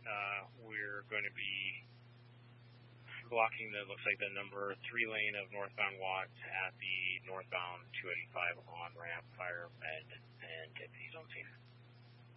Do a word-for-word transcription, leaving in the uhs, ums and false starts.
uh, we're going to be blocking the looks like the number three lane of northbound Watts at the northbound two eighty-five on ramp, fire, med, and deputies on scene.